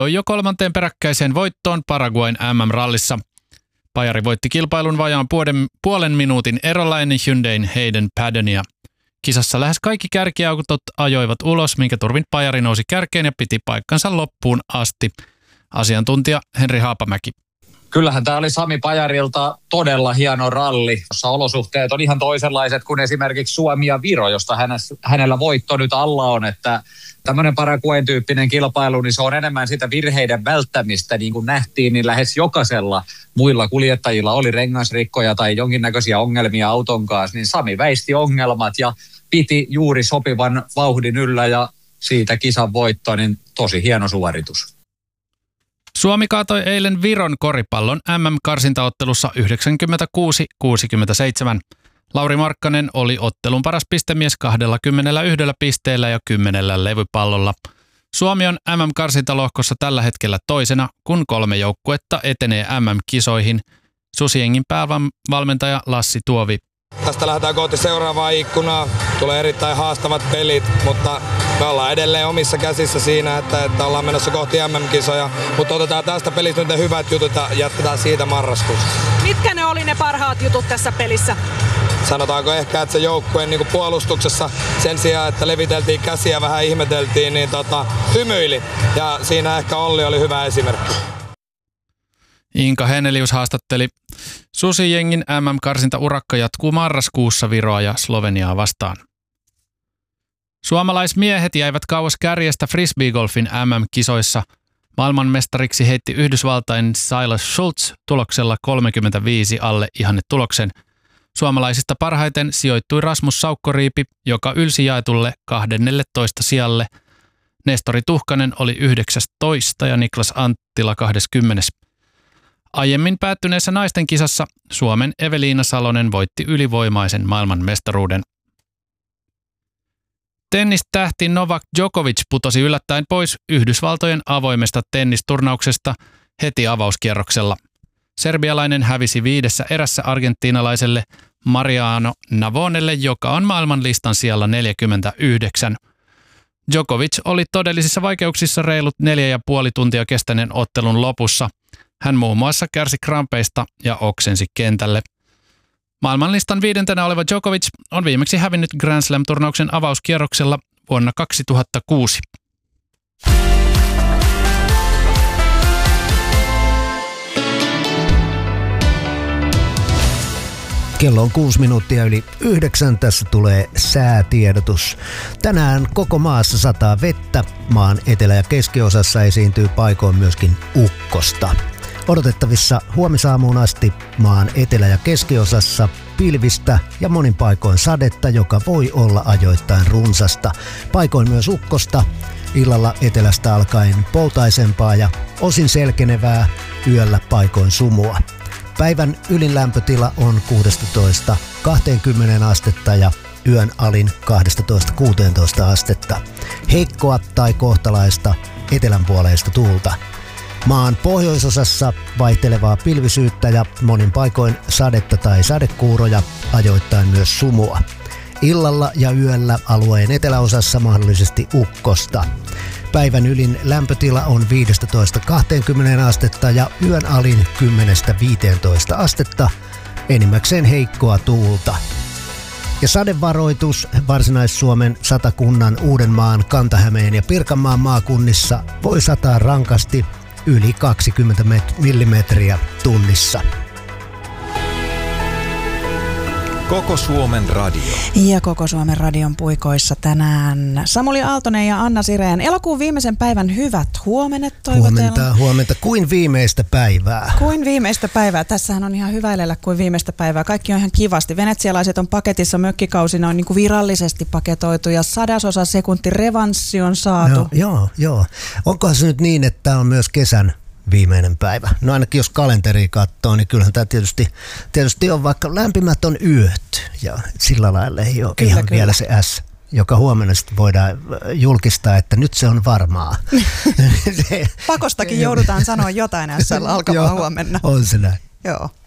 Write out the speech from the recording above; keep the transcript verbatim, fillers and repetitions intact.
jo kolmanteen peräkkäiseen voittoon Paraguayn M M-rallissa. Pajari voitti kilpailun vajaan puolen, puolen minuutin erolla ennen Hyundain Hayden Paddonia. Kisassa lähes kaikki kärkiautot ajoivat ulos, minkä turvin Pajari nousi kärkeen ja piti paikkansa loppuun asti. Asiantuntija Henri Haapamäki. Kyllähän tämä oli Sami Pajarilta todella hieno ralli, jossa olosuhteet on ihan toisenlaiset kuin esimerkiksi Suomi ja Viro, josta hänellä voitto nyt alla on, että tämmöinen Paraguayn tyyppinen kilpailu, niin se on enemmän sitä virheiden välttämistä, niin kuin nähtiin, niin lähes jokaisella muilla kuljettajilla oli rengasrikkoja tai jonkinnäköisiä ongelmia auton kanssa, niin Sami väisti ongelmat ja piti juuri sopivan vauhdin yllä ja siitä kisan voitto, niin tosi hieno suoritus. Suomi kaatoi eilen Viron koripallon M M-karsintaottelussa yhdeksänkymmentäkuusi kuusikymmentäseitsemän. Lauri Markkanen oli ottelun paras pistemies kaksikymmentäyksi pisteellä ja kymmenellä levypallolla. Suomi on M M-karsintalohkossa tällä hetkellä toisena, kun kolme joukkuetta etenee M M-kisoihin. Susiengin päävalmentaja Lassi Tuovi. Tästä lähdetään kohti seuraavaa ikkunaa. Tulee erittäin haastavat pelit, mutta me ollaan edelleen omissa käsissä siinä, että, että ollaan menossa kohti M M-kisoja. Mutta otetaan tästä pelistä nyt ne hyvät jutut ja jatketaan siitä marraskuussa. Mitkä ne oli ne parhaat jutut tässä pelissä? Sanotaanko ehkä, että se joukkueen niin kuin puolustuksessa sen sijaan, että leviteltiin käsiä vähän ihmeteltiin, niin tota, hymyili. Ja siinä ehkä Olli oli hyvä esimerkki. Inka Henelius haastatteli. Susijengin M M-karsinta-urakka jatkuu marraskuussa Viroa ja Sloveniaa vastaan. Suomalaismiehet jäivät kauas kärjestä frisbeegolfin M M-kisoissa. Maailmanmestariksi heitti Yhdysvaltain Silas Schultz tuloksella kolmekymmentäviisi alle ihannetuloksen. Suomalaisista parhaiten sijoittui Rasmus Saukkoriipi, joka ylsi jaetulle kahdennelletoista sijalle. Nestori Tuhkanen oli yhdeksästoista ja Niklas Anttila kaksikymmentä. Aiemmin päättyneessä naisten kisassa Suomen Eveliina Salonen voitti ylivoimaisen maailmanmestaruuden. Tennistähti Novak Djokovic putosi yllättäen pois Yhdysvaltojen avoimesta tennisturnauksesta heti avauskierroksella. Serbialainen hävisi viidessä erässä argentiinalaiselle Mariano Navonelle, joka on maailmanlistan sijalla neljäkymmentäyhdeksän. Djokovic oli todellisissa vaikeuksissa reilut neljä ja puoli tuntia kestäneen ottelun lopussa. Hän muun muassa kärsi krampeista ja oksensi kentälle. Maailmanlistan viidentenä oleva Djokovic on viimeksi hävinnyt Grand Slam-turnauksen avauskierroksella vuonna kaksituhattakuusi. Kello on kuusi minuuttia yli yhdeksän. Tässä tulee säätiedotus. Tänään koko maassa sataa vettä. Maan etelä- ja keskiosassa esiintyy paikoin myöskin ukkosta. Odotettavissa huomisaamuun asti maan etelä- ja keskiosassa pilvistä ja monin paikoin sadetta, joka voi olla ajoittain runsasta. Paikoin myös ukkosta, illalla etelästä alkaen poutaisempaa ja osin selkenevää, yöllä paikoin sumua. Päivän ylin lämpötila on kuusitoista kaksikymmentä astetta ja yön alin kaksitoista kuusitoista astetta. Heikkoa tai kohtalaista etelänpuoleista tuulta. Maan pohjoisosassa vaihtelevaa pilvisyyttä ja monin paikoin sadetta tai sadekuuroja, ajoittain myös sumua. Illalla ja yöllä alueen eteläosassa mahdollisesti ukkosta. Päivän ylin lämpötila on viisitoista kaksikymmentä astetta ja yön alin kymmenestä viiteentoista astetta, enimmäkseen heikkoa tuulta. Ja sadevaroitus Varsinais-Suomen, Satakunnan, Uudenmaan, Kanta-Hämeen ja Pirkanmaan maakunnissa voi sataa rankasti yli kaksikymmentä millimetriä tunnissa. Koko Suomen radio. Ja Koko Suomen radion puikoissa tänään Samuli Aaltonen ja Anna Sireen. Elokuun viimeisen päivän hyvät huomenet toivotellaan. Huomenta, huomenta. Kuin viimeistä päivää. Kuin viimeistä päivää. Tässähän on ihan hyvä elellä kuin viimeistä päivää. Kaikki on ihan kivasti. Venetsialaiset on paketissa, mökkikausina on niin kuin virallisesti paketoitu ja sadasosa sekunti revanssi on saatu. Joo, joo, joo. Onkohan se nyt niin, että tämä on myös kesän viimeinen päivä? No ainakin jos kalenteria katsoo, niin kyllähän tämä tietysti, tietysti on, vaikka lämpimät on yöt ja sillä lailla ei ole kyllä, ihan kyllä. Vielä se S, joka huomenna sitten voidaan julkistaa, että nyt se on varmaa. Pakostakin joudutaan sanoa jotain S alkamaan huomenna. On se näin. Joo.